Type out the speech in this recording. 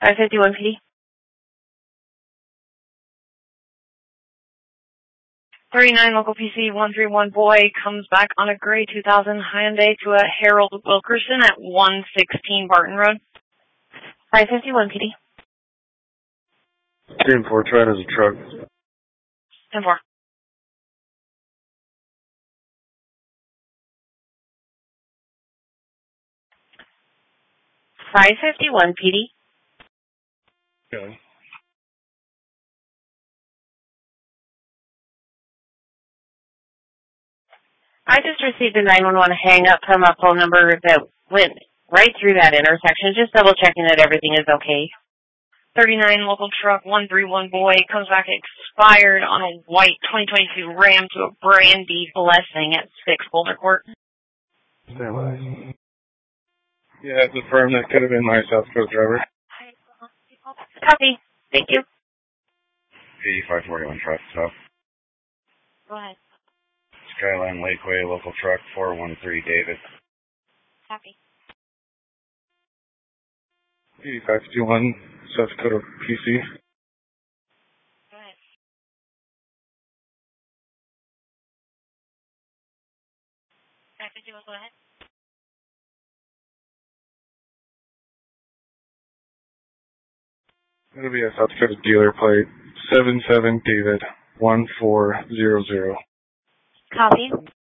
551 PD. 39 local PC 131 boy comes back on a gray 2000 Hyundai to a Harold Wilkerson at 116 Barton Road. 551 PD. 10-4, try it as a truck. 10-4. $551 PD. Okay. I just received a 911 hang-up from a phone number that went right through that intersection. Just double-checking that everything is okay. 39 local truck 131 boy comes back expired on a white 2022 Ram to a Brandy Blessing at 6 Boulder Court. Yeah, it's a firm that could have been my South Coast driver. Copy. Thank you. 8541 truck stop. Go ahead. Skyline Lakeway, local truck 413 David. Copy. 8551 South Dakota PC. Go ahead. Go ahead. It'll be a South Dakota dealer plate 77 David 1400. Copy.